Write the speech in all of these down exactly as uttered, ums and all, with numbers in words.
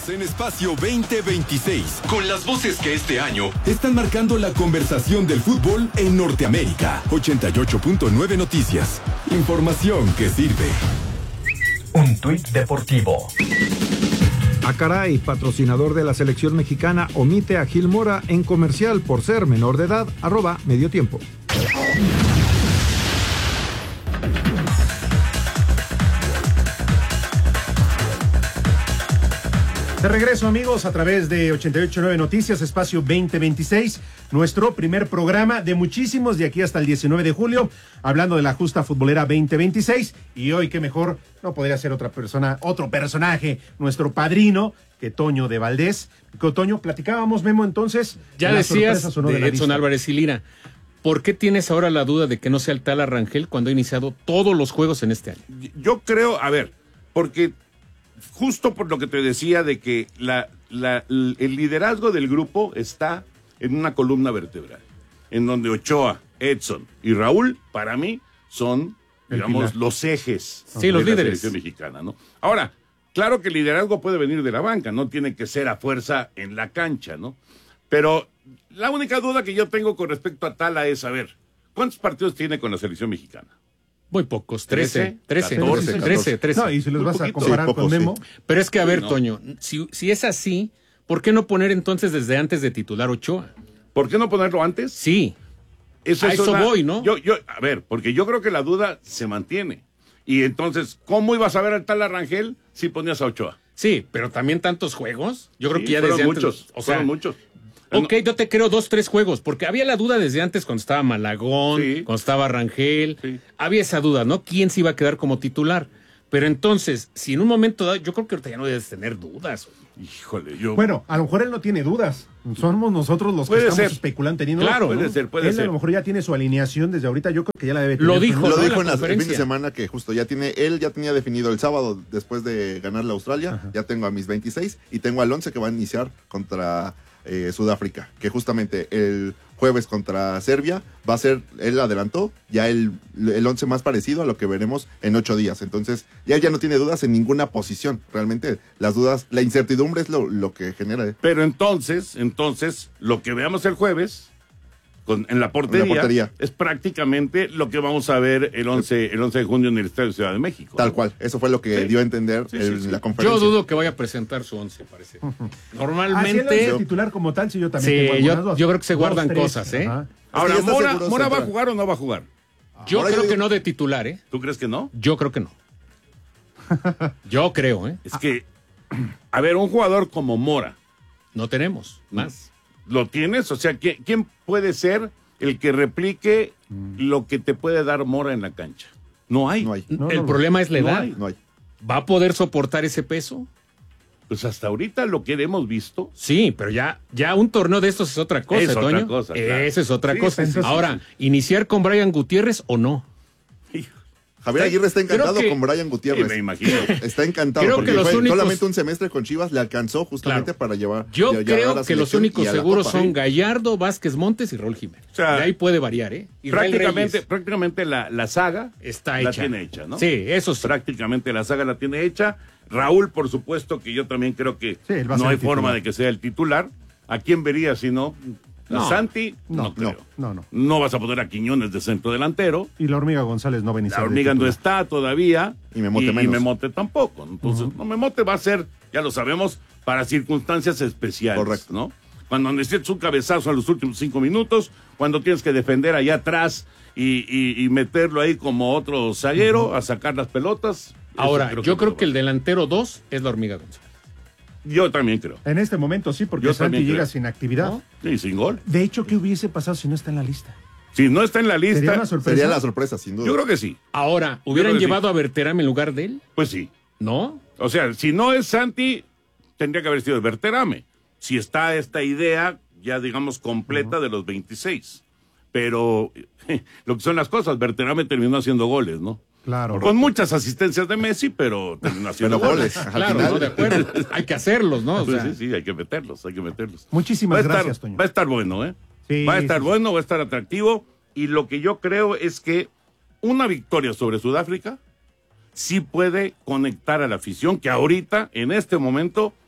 En Espacio veinte veintiséis, con las voces que este año están marcando la conversación del fútbol en Norteamérica. ochenta y ocho punto nueve Noticias. Información que sirve. Un tuit deportivo. Ah, caray, patrocinador de la selección mexicana omite a Gil Mora en comercial por ser menor de edad, arroba medio tiempo. De regreso, amigos, a través de ochenta y ocho punto nueve Noticias, Espacio veinte veintiséis, nuestro primer programa de muchísimos de aquí hasta el diecinueve de julio, hablando de la justa futbolera veinte veintiséis, y hoy, qué mejor, no podría ser otra persona, otro personaje, nuestro padrino, que Toño de Valdés. Con Toño, platicábamos, Memo, entonces. Ya decías de, de Edson Álvarez y Lira. ¿Por qué tienes ahora la duda de que no sea el tal Rangel cuando ha iniciado todos los juegos en este año? Yo creo, a ver, porque justo por lo que te decía de que la, la, el liderazgo del grupo está en una columna vertebral, en donde Ochoa, Edson y Raúl, para mí, son, digamos, los ejes sí, de los la líderes. selección mexicana, ¿no? Ahora, claro que el liderazgo puede venir de la banca, no tiene que ser a fuerza en la cancha, ¿no? Pero la única duda que yo tengo con respecto a Tala es, a ver, ¿cuántos partidos tiene con la selección mexicana? Muy pocos, trece, trece, catorce, trece, trece. No, y si los Muy vas poquito. a comparar Sí, poco, con Memo. sí. Pero es que, a ver, no. Toño, si, si es así, ¿por qué no poner entonces desde antes de titular Ochoa? ¿Por qué no ponerlo antes? Sí, Eso a es eso una- voy, ¿no? Yo, yo, a ver, porque yo creo que la duda se mantiene. Y entonces, ¿cómo ibas a ver al tal Arrangel si ponías a Ochoa? sí, pero también tantos juegos. Yo creo Sí, que ya fueron desde muchos, antes. O sea, fueron muchos. ok, yo te creo dos, tres juegos, porque había la duda desde antes cuando estaba Malagón, Sí. cuando estaba Rangel. Sí. Había esa duda, ¿no? ¿Quién se iba a quedar como titular? Pero entonces, si en un momento dado, yo creo que ahorita ya no debes tener dudas. Híjole, yo... Bueno, a lo mejor él no tiene dudas. Somos nosotros los que Puede estamos ser. especulando, teniendo. Claro, puede ¿no? ser, puede él ser. a lo mejor ya tiene su alineación desde ahorita. Yo creo que ya la debe tener. Lo dijo, Lo ¿no? dijo en en la la- el fin de conferencia. semana que justo ya tiene, él ya tenía definido el sábado después de ganar la Australia, Ajá. ya tengo a mis veintiséis y tengo al once que va a iniciar contra eh, Sudáfrica, que justamente el jueves contra Serbia va a ser, él adelantó, ya el, el once más parecido a lo que veremos en ocho días, entonces ya ya no tiene dudas en ninguna posición, realmente las dudas, la incertidumbre es lo, lo que genera. ¿eh? Pero entonces, entonces, lo que veamos el jueves con, en la portería, En la portería. es prácticamente lo que vamos a ver el once, el once de junio en el Estadio de Ciudad de México. Tal ¿no? cual, eso fue lo que Sí. dio a entender Sí, el- sí, sí. la conferencia. Yo dudo que vaya a presentar su once, parece. Así el Normalmente, titular como tal, sí, yo también Sí, tengo algunas yo- dudas. yo creo que se Dos, guardan tres, cosas, ¿eh? ajá. Ahora, Es que ya está ¿Mora, seguro Mora se va a entra. jugar o no va a jugar? yo Ahora yo creo que digo- no de titular, ¿eh? ¿Tú crees que no? Yo creo que no. Yo creo, ¿eh? Es que, a ver, un jugador como Mora, No tenemos más. ¿lo tienes? O sea, ¿quién, quién puede ser el que replique lo que te puede dar Mora en la cancha? No hay. No hay, No, El no, problema es la no edad. hay. no hay. ¿Va a poder soportar ese peso? Pues hasta ahorita lo que hemos visto. Sí, pero ya, ya un torneo de estos es otra cosa, Es otra Toño. cosa, claro. Esa es otra Sí, cosa. sí, sí, sí, Ahora, sí. ¿iniciar con Brian Gutiérrez o no? Javier Aguirre está encantado Creo que- con Brian Sí, Gutiérrez. me imagino. Está encantado Creo porque que los fue únicos- solamente un semestre con Chivas le alcanzó justamente Claro. para llevar. Yo lle- llegar a creo la que los selección únicos y a la seguros Copa. son Gallardo, Vázquez Montes y Raúl Jiménez. O sea, de ahí puede variar, ¿eh? Israel prácticamente, Reyes prácticamente la, la saga está la hecha. tiene hecha, ¿no? Sí, eso sí. Prácticamente la saga la tiene hecha. Raúl, por supuesto, que yo también creo que Sí, él va a no ser hay el titular. forma de que sea el titular. ¿A quién vería si no? ¿A No. Santi? No, No, creo. no, no. No vas a poner a Quiñones de centro delantero. Y la hormiga González no va a iniciar La de hormiga no titular. está todavía. Y Memote y, menos. Memote tampoco. Entonces, no, Memote va a ser, ya lo sabemos, para circunstancias especiales. Correcto. ¿no? Cuando necesitas un cabezazo en los últimos cinco minutos, cuando tienes que defender allá atrás y, y- y meterlo ahí como otro zaguero a sacar las pelotas. Ahora, eso yo creo no que el va. delantero dos es la hormiga González. Yo también creo. En este momento sí, porque Yo Santi también llega creo. sin actividad. ¿No? Sí, sin gol. De hecho, ¿qué hubiese pasado si no está en la lista? Si no está en la Sería lista, una sorpresa. Sería la sorpresa, sin duda. yo creo que sí. Ahora, ¿hubieran creo que sí. llevado a Berterame en lugar de él? Pues sí. ¿No? O sea, si no es Santi, tendría que haber sido Berterame. Si está esta idea, ya digamos, completa de los veintiséis. Pero lo que son las cosas, Berterame terminó haciendo goles, ¿no? Claro. Con muchas asistencias de Messi, pero terminó haciendo Pero goles. goles. Al Claro, final. ¿no? De acuerdo. Hay que hacerlos, ¿no? O Pues sea, sí, sí, hay que meterlos, hay que meterlos. Muchísimas va a estar, gracias, Toño. Va a estar bueno, ¿eh? Sí, va a estar sí, sí. bueno, va a estar atractivo. Y lo que yo creo es que una victoria sobre Sudáfrica sí puede conectar a la afición, que ahorita, en este momento,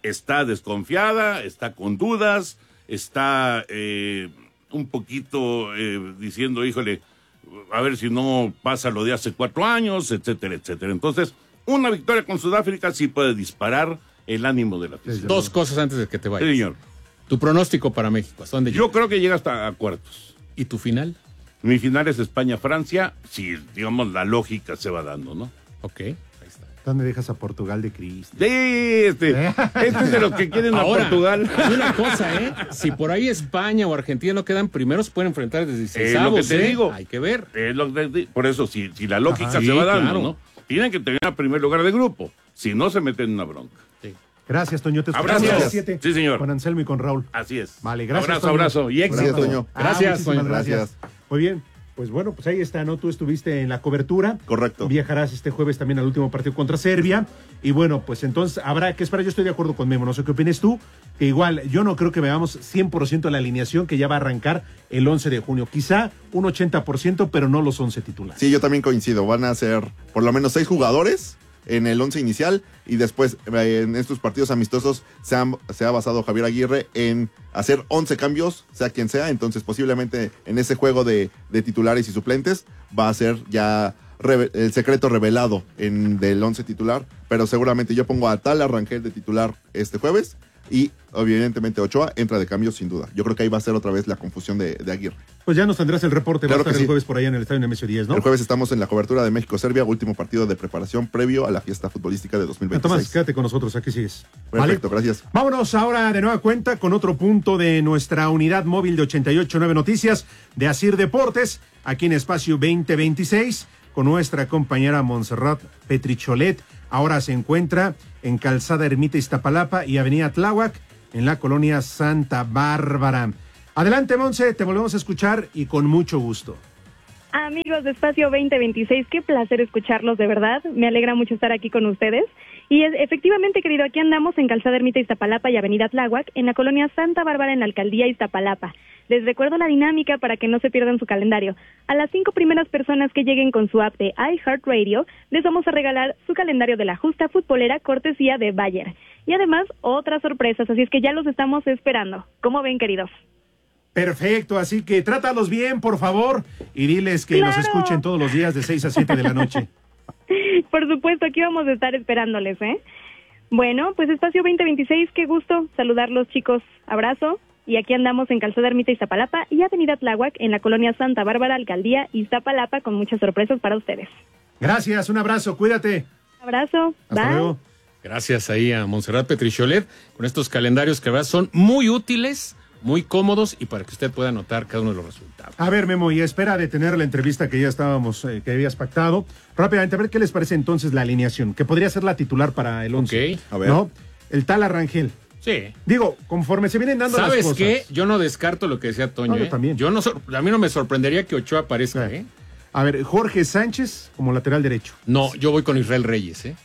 está desconfiada, está con dudas, está eh, un poquito eh, diciendo, híjole, a ver si no pasa lo de hace cuatro años, etcétera, etcétera. Entonces, una victoria con Sudáfrica sí puede disparar el ánimo de la afición. Dos cosas antes de que te vayas. Sí, señor. Tu pronóstico para México, ¿hasta dónde llega? Yo creo que llega hasta a cuartos. ¿Y tu final? Mi final es España-Francia, si, digamos, la lógica se va dando, ¿no? Ok, ahí está. ¿Dónde dejas a Portugal de Cristo? Sí, este, este es de los que quieren Ahora, a Portugal. hay una cosa, ¿eh? Si por ahí España o Argentina no quedan primeros, pueden enfrentar desde Es lo que te ¿eh? digo. Hay que ver. Es lo que- por eso, si, si la lógica Ajá, se sí, va dando, claro. ¿no? Tienen que tener el primer lugar de grupo, si no se meten en una bronca. Sí. Gracias, Toño. Te Abrazo. escuchamos a las siete. Sí, señor. Con Anselmo y con Raúl. Así es. Vale, gracias. Abrazo, Toño. abrazo y éxito. Gracias, Toño. Ah, Gracias, muchísimas Toño. gracias. Gracias. Muy bien. Pues bueno, pues ahí está, ¿no? Tú estuviste en la cobertura. Correcto. Viajarás este jueves también al último partido contra Serbia. Y bueno, pues entonces habrá que esperar. Yo estoy de acuerdo con Memo, no sé qué opinas tú. Que igual, yo no creo que veamos cien por ciento la alineación que ya va a arrancar el once de junio. Quizá un ochenta por ciento, pero no los once titulares. Sí, yo también coincido. Van a ser por lo menos seis jugadores en el once inicial y después eh, en estos partidos amistosos se, han- se ha basado Javier Aguirre en hacer once cambios, sea quien sea. Entonces posiblemente en ese juego de, de titulares y suplentes va a ser ya reve- el secreto revelado en, del once titular. Pero seguramente yo pongo a Tala Rangel de titular este jueves y evidentemente Ochoa entra de cambio sin duda. Yo creo que ahí va a ser otra vez la confusión de, de Aguirre. Pues ya nos tendrás el reporte. Claro va a estar que el sí. jueves por allá en el estadio Nemesio diez, ¿no? El jueves estamos en la cobertura de México-Serbia, último partido de preparación previo a la fiesta futbolística de dos mil Ah, Tomás, veintiséis. quédate con nosotros, aquí sigues. Perfecto, gracias. Vámonos ahora de nueva cuenta con otro punto de nuestra unidad móvil de ochenta y ocho punto nueve Noticias de Asir Deportes, aquí en Espacio veinte veintiséis, con nuestra compañera Montserrat Petricholet. Ahora se encuentra en Calzada Ermita Iztapalapa y Avenida Tláhuac, en la colonia Santa Bárbara. Adelante, Monse, te volvemos a escuchar y con mucho gusto. Amigos de Espacio veinte veintiséis, qué placer escucharlos, de verdad. Me alegra mucho estar aquí con ustedes. Y es, efectivamente, querido, aquí andamos en Calzada Ermita Iztapalapa y Avenida Tláhuac, en la colonia Santa Bárbara, en la alcaldía Iztapalapa. Les recuerdo la dinámica para que no se pierdan su calendario. A las cinco primeras personas que lleguen con su app de iHeartRadio, les vamos a regalar su calendario de la justa futbolera cortesía de Bayer. Y además, otras sorpresas, así es que ya los estamos esperando. ¿Cómo ven, queridos? Perfecto, así que trátalos bien, por favor, y diles que ¡Claro! nos escuchen todos los días de seis a siete de la noche. Por supuesto, aquí vamos a estar esperándoles, ¿eh? Bueno, pues Espacio veinte veintiséis, qué gusto saludarlos, chicos. Abrazo. Y aquí andamos en Calzada Ermita Iztapalapa y Avenida Tláhuac, en la colonia Santa Bárbara, alcaldía Iztapalapa, con muchas sorpresas para ustedes. Gracias, un abrazo, cuídate. Abrazo. Hasta Bye. luego. Gracias ahí a Montserrat Petricholet con estos calendarios que la verdad son muy útiles, muy cómodos y para que usted pueda anotar cada uno de los resultados. A ver, Memo, y espera de tener la entrevista que ya estábamos, eh, que habías pactado. Rápidamente, a ver qué les parece entonces la alineación, que podría ser la titular para el once. Ok. A ver. ¿No? El Tala Rangel. Sí. Digo, conforme se vienen dando las ¿Sabes cosas. qué? Yo no descarto lo que decía Toño. No, yo ¿eh? también. Yo no sor- a mí no me sorprendería que Ochoa aparezca, Sí. ¿eh? A ver, Jorge Sánchez como lateral derecho. No, yo voy con Israel Reyes, ¿eh?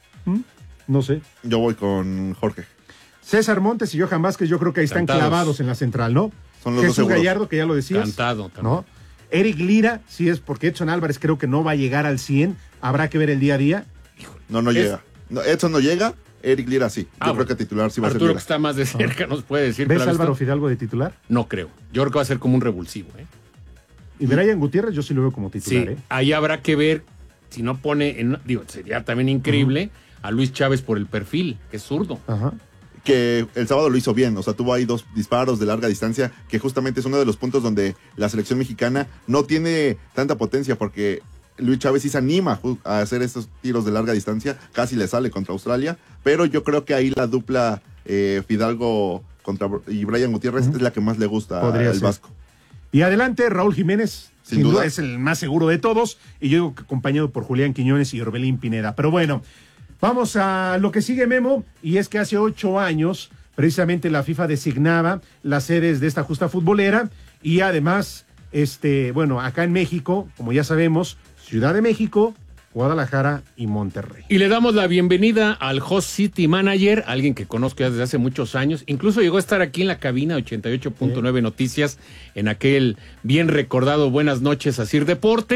No sé. Yo voy con Jorge. César Montes y Johan Vázquez, yo creo que ahí están Cantados. clavados en la central, ¿no? Son los dos Jesús seguros. Gallardo, que ya lo decías. Cantado también. ¿No? Eric Lira, sí es porque Edson Álvarez creo que no va a llegar al cien. Habrá que ver el día a día. No, no Es- llega. No, Edson no llega, Eric Lira sí. Yo Ah, creo bueno. que titular sí va a ser Arturo, que Lira. está más de cerca, nos puede decir. ¿Ves pero a ha visto- Álvaro Fidalgo de titular? No creo. Yo creo que va a ser como un revulsivo, ¿eh? Y Brian Gutiérrez yo sí lo veo como Sí, titular, ¿eh? ahí habrá que ver si no pone, en, digo, sería también increíble a Luis Chávez por el perfil, que es zurdo. Ajá. Que el sábado lo hizo bien, o sea, tuvo ahí dos disparos de larga distancia, que justamente es uno de los puntos donde la selección mexicana no tiene tanta potencia, porque Luis Chávez sí se anima ju- a hacer estos tiros de larga distancia, casi le sale contra Australia, pero yo creo que ahí la dupla eh, Fidalgo contra y Brian Gutiérrez es la que más le gusta Podría al ser. Vasco. Y adelante, Raúl Jiménez, sin, Sin duda. duda. es el más seguro de todos, y yo digo que acompañado por Julián Quiñones y Orbelín Pineda. Pero bueno, vamos a lo que sigue, Memo, y es que hace ocho años, precisamente la FIFA designaba las sedes de esta justa futbolera, y además, este, bueno, acá en México, como ya sabemos, Ciudad de México, Guadalajara y Monterrey. Y le damos la bienvenida al Host City Manager, alguien que conozco ya desde hace muchos años. Incluso llegó a estar aquí en la cabina ochenta y ocho punto nueve Noticias, en aquel bien recordado Buenas noches, Asir Deportes.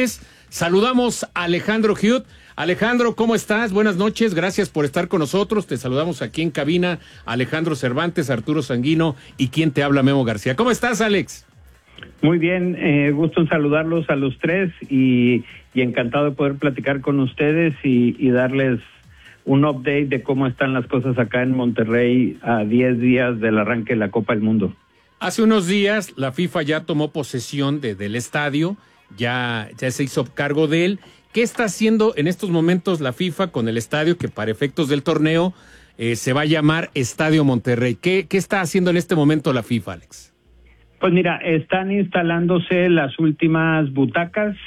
Saludamos a Alejandro Huet. Alejandro, ¿cómo estás? Buenas noches, gracias por estar con nosotros. Te saludamos aquí en cabina, Alejandro Cervantes, Arturo Sanguino y quien te habla, Memo García. ¿Cómo estás, Alex? Muy bien, eh, gusto en saludarlos a los tres y, y encantado de poder platicar con ustedes y, y darles un update de cómo están las cosas acá en Monterrey a diez días del arranque de la Copa del Mundo. Hace unos días la FIFA ya tomó posesión de, del estadio, ya, ya se hizo cargo de él. ¿Qué está haciendo en estos momentos la FIFA con el estadio que para efectos del torneo eh, se va a llamar Estadio Monterrey? ¿Qué, qué está haciendo en este momento la FIFA, Alex? Pues mira, están instalándose las últimas butacas,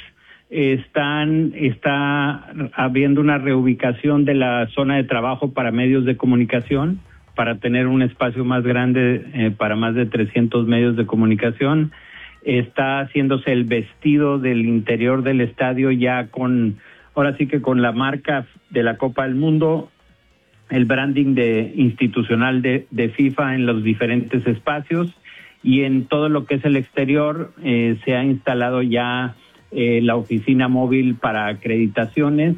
están está habiendo una reubicación de la zona de trabajo para medios de comunicación, para tener un espacio más grande eh, para más de trescientos medios de comunicación. Está haciéndose el vestido del interior del estadio ya con, ahora sí que con la marca de la Copa del Mundo, el branding de institucional de, de FIFA en los diferentes espacios, y en todo lo que es el exterior eh, se ha instalado ya eh, la oficina móvil para acreditaciones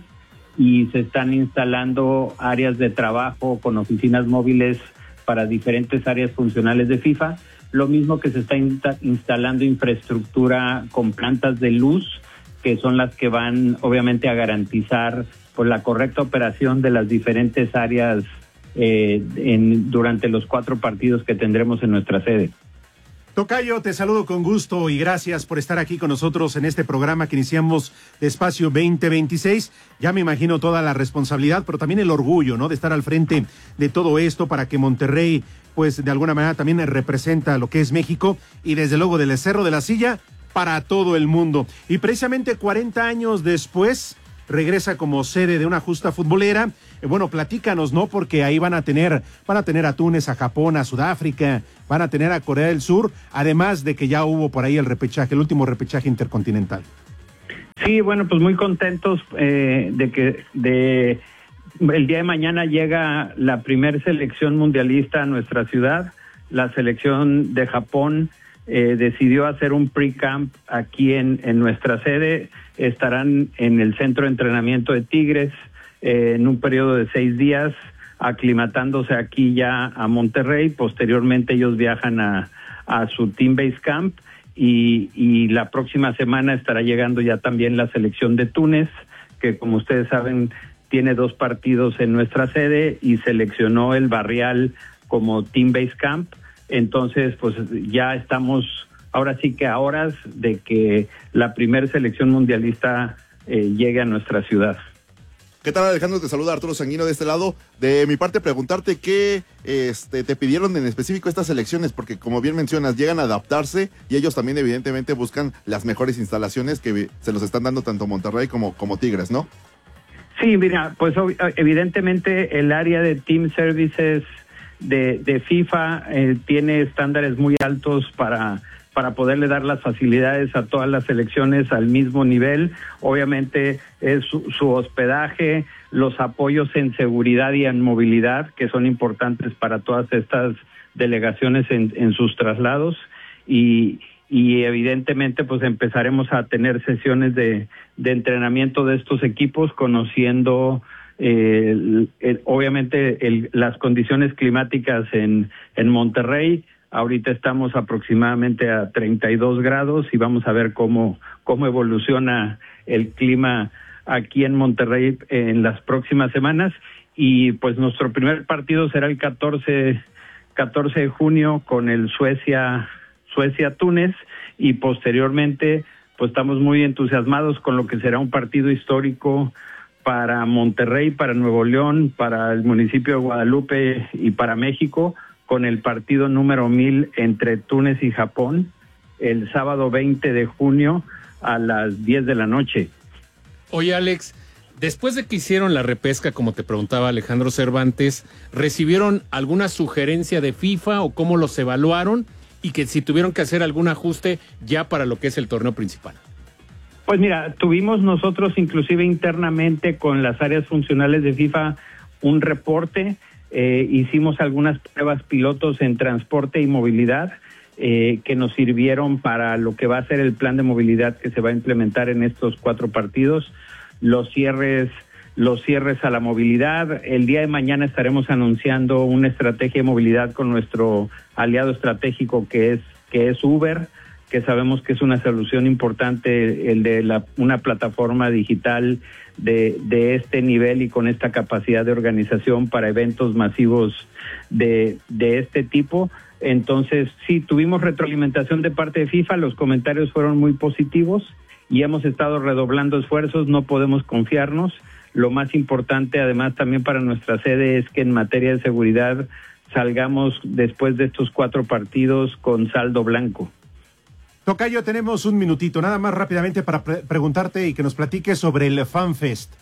y se están instalando áreas de trabajo con oficinas móviles para diferentes áreas funcionales de FIFA. Lo mismo que se está insta- instalando infraestructura con plantas de luz, que son las que van obviamente a garantizar pues, la correcta operación de las diferentes áreas eh, en, durante los cuatro partidos que tendremos en nuestra sede. Tocayo, te saludo con gusto y gracias por estar aquí con nosotros en este programa que iniciamos de Espacio veinte veintiséis. Ya me imagino toda la responsabilidad, pero también el orgullo, ¿no?, de estar al frente de todo esto para que Monterrey, pues de alguna manera también representa lo que es México y desde luego del Cerro de la Silla para todo el mundo. Y precisamente cuarenta años después regresa como sede de una justa futbolera. Eh, bueno, platícanos, ¿no? Porque ahí van a tener, van a tener a Túnez, a Japón, a Sudáfrica, van a tener a Corea del Sur, además de que ya hubo por ahí el repechaje, el último repechaje intercontinental. Sí, bueno, pues muy contentos eh, de que de el día de mañana llega la primer selección mundialista a nuestra ciudad. La selección de Japón eh, decidió hacer un pre-camp aquí en, en nuestra sede. Estarán en el centro de entrenamiento de Tigres eh, en un periodo de seis días, aclimatándose aquí ya a Monterrey. Posteriormente ellos viajan a, a su Team Base Camp y, y la próxima semana estará llegando ya también la selección de Túnez, que como ustedes saben tiene dos partidos en nuestra sede y seleccionó el Barrial como Team Base Camp. Entonces, pues ya estamos ahora sí que a horas de que la primer selección mundialista eh, llegue a nuestra ciudad. ¿Qué tal, Alejandro? Te saluda Arturo Sanguino de este lado. De mi parte, preguntarte qué este, te pidieron en específico estas selecciones, porque como bien mencionas, llegan a adaptarse y ellos también evidentemente buscan las mejores instalaciones que se los están dando tanto Monterrey como, como Tigres, ¿no? Sí, mira, pues evidentemente el área de Team Services de, de FIFA eh, tiene estándares muy altos para... para poderle dar las facilidades a todas las selecciones al mismo nivel. Obviamente es su, su hospedaje, los apoyos en seguridad y en movilidad, que son importantes para todas estas delegaciones en, en sus traslados, y, y evidentemente pues empezaremos a tener sesiones de, de entrenamiento de estos equipos, conociendo eh, el, el, obviamente el, las condiciones climáticas en, en Monterrey. Ahorita estamos aproximadamente a treinta y dos grados y vamos a ver cómo, cómo evoluciona el clima aquí en Monterrey en las próximas semanas. Y pues nuestro primer partido será el catorce de junio con el Suecia, Suecia-Túnez, y posteriormente pues estamos muy entusiasmados con lo que será un partido histórico para Monterrey, para Nuevo León, para el municipio de Guadalupe y para México, con el partido número mil entre Túnez y Japón, el sábado veinte de junio a las diez de la noche. Oye, Alex, después de que hicieron la repesca, como te preguntaba Alejandro Cervantes, ¿recibieron alguna sugerencia de FIFA o cómo los evaluaron? Y que si tuvieron que hacer algún ajuste ya para lo que es el torneo principal. Pues mira, tuvimos nosotros inclusive internamente con las áreas funcionales de FIFA un reporte. Eh, hicimos algunas pruebas pilotos en transporte y movilidad eh, que nos sirvieron para lo que va a ser el plan de movilidad que se va a implementar en estos cuatro partidos, los cierres, los cierres a la movilidad. El día de mañana estaremos anunciando una estrategia de movilidad con nuestro aliado estratégico que es, que es Uber, que sabemos que es una solución importante, el de la, una plataforma digital de, de este nivel y con esta capacidad de organización para eventos masivos de, de este tipo. Entonces, sí, tuvimos retroalimentación de parte de FIFA, los comentarios fueron muy positivos y hemos estado redoblando esfuerzos, no podemos confiarnos. Lo más importante, además, también para nuestra sede es que en materia de seguridad salgamos después de estos cuatro partidos con saldo blanco. Tocayo, tenemos un minutito, nada más rápidamente para pre- preguntarte y que nos platiques sobre el FanFest.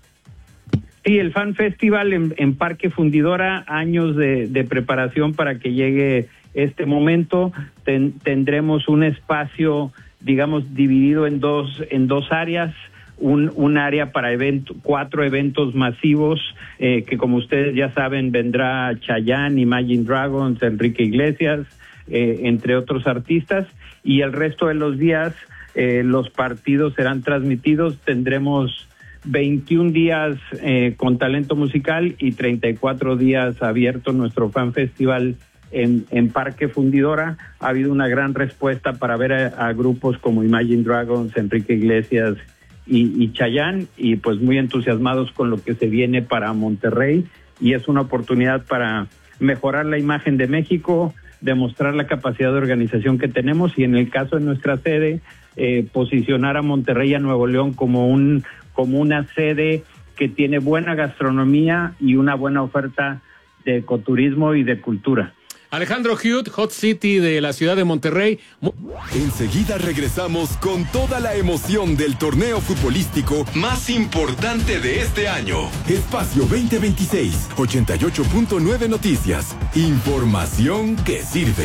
Sí, el Fan Festival en, en Parque Fundidora, años de, de preparación para que llegue este momento. Ten, tendremos un espacio, digamos, dividido en dos, en dos áreas. Un, un área para evento, cuatro eventos masivos, eh, que como ustedes ya saben, vendrá Chayanne, Imagine Dragons, Enrique Iglesias, eh, entre otros artistas, y el resto de los días eh, los partidos serán transmitidos. Tendremos veintiún días eh, con talento musical y treinta y cuatro días abierto nuestro Fan Festival en, en Parque Fundidora. Ha habido una gran respuesta para ver a, a grupos como Imagine Dragons, Enrique Iglesias y, y Chayanne, y pues muy entusiasmados con lo que se viene para Monterrey, y es una oportunidad para mejorar la imagen de México, demostrar la capacidad de organización que tenemos, y en el caso de nuestra sede, eh, posicionar a Monterrey y a Nuevo León como un como una sede que tiene buena gastronomía y una buena oferta de ecoturismo y de cultura. Alejandro Hughes, Hot City de la ciudad de Monterrey. Enseguida regresamos con toda la emoción del torneo futbolístico más importante de este año. Espacio veinte veintiséis, ochenta y ocho punto nueve Noticias. Información que sirve.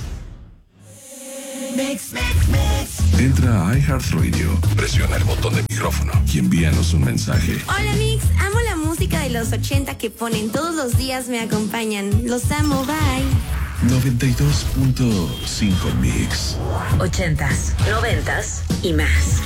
Mix, mix, mix. Entra a iHeartRadio, presiona el botón de micrófono y envíanos un mensaje. Hola Mix, amo la música de los ochenta que ponen todos los días, me acompañan. Los amo, bye. noventa y dos punto cinco Mix. Ochentas, noventas y más.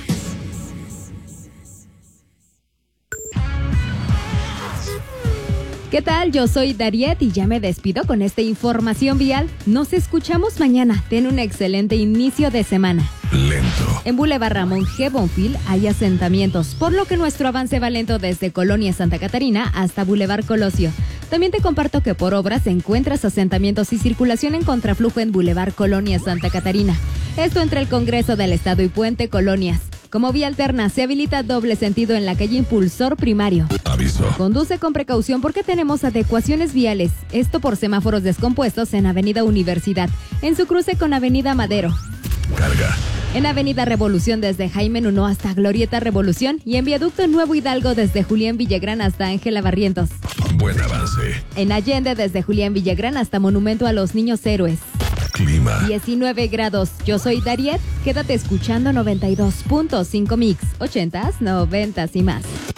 ¿Qué tal? Yo soy Dariet y ya me despido con esta información vial. Nos escuchamos mañana. Ten un excelente inicio de semana. Lento. En Boulevard Ramón G. Bonfil hay asentamientos, por lo que nuestro avance va lento desde Colonia Santa Catarina hasta Boulevard Colosio. También te comparto que por obras encuentras asentamientos y circulación en contraflujo en Boulevard Colonia Santa Catarina. Esto entre el Congreso del Estado y Puente Colonias. Como vía alterna, se habilita doble sentido en la calle Impulsor Primario. Aviso. Conduce con precaución porque tenemos adecuaciones viales. Esto por semáforos descompuestos en Avenida Universidad, en su cruce con Avenida Madero. Carga. En Avenida Revolución desde Jaime Nuno hasta Glorieta Revolución y en Viaducto Nuevo Hidalgo desde Julián Villagrán hasta Ángela Barrientos. Buen avance. En Allende desde Julián Villagrán hasta Monumento a los Niños Héroes. Clima. diecinueve grados. Yo soy Dariet. Quédate escuchando noventa y dos punto cinco Mix. ochentas, noventas y más.